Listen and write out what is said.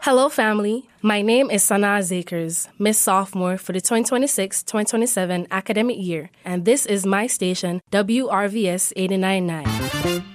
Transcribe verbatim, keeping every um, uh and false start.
Hello, family. My name is Sanaa Zakers, Miss Sophomore for the twenty twenty-six twenty twenty-seven academic year, and this is my station, W R V S eighty-nine point nine.